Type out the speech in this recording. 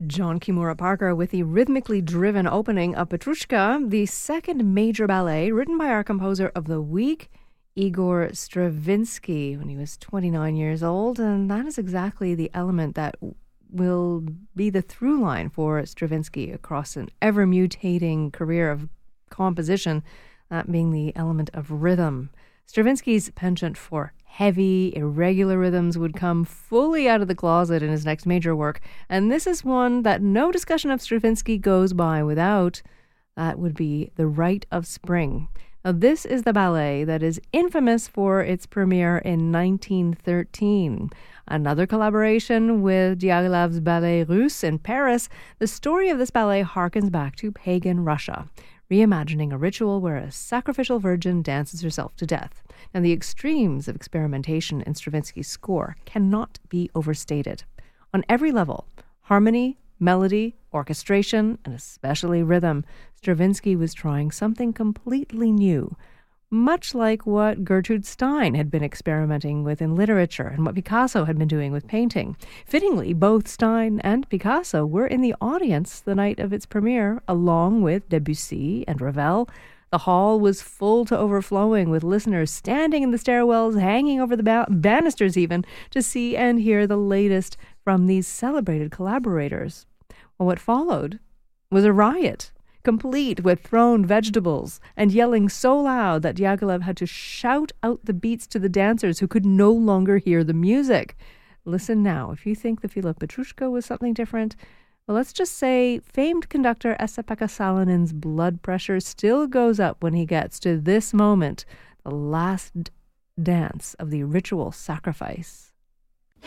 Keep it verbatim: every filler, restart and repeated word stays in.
John Kimura Parker with the rhythmically driven opening of Petrushka, the second major ballet written by our composer of the week, Igor Stravinsky, when he was twenty-nine years old. And that is exactly the element that will be the through line for Stravinsky across an ever-mutating career of composition, that being the element of rhythm. Stravinsky's penchant for heavy, irregular rhythms would come fully out of the closet in his next major work, and this is one that no discussion of Stravinsky goes by without. That would be The Rite of Spring. Now, this is the ballet that is infamous for its premiere in nineteen thirteen. Another collaboration with Diaghilev's Ballet Russe in Paris, the story of this ballet harkens back to pagan Russia, reimagining a ritual where a sacrificial virgin dances herself to death. And the extremes of experimentation in Stravinsky's score cannot be overstated. On every level, harmony, melody, orchestration, and especially rhythm, Stravinsky was trying something completely new, much like what Gertrude Stein had been experimenting with in literature and what Picasso had been doing with painting. Fittingly, both Stein and Picasso were in the audience the night of its premiere, along with Debussy and Ravel. The hall was full to overflowing, with listeners standing in the stairwells, hanging over the ba- banisters even, to see and hear the latest from these celebrated collaborators. Well, what followed was a riot, complete with thrown vegetables and yelling so loud that Diaghilev had to shout out the beats to the dancers who could no longer hear the music. Listen now, if you think the feel of Petrushka was something different, well, let's just say famed conductor Esa-Pekka Salonin's blood pressure still goes up when he gets to this moment, the last dance of the ritual sacrifice.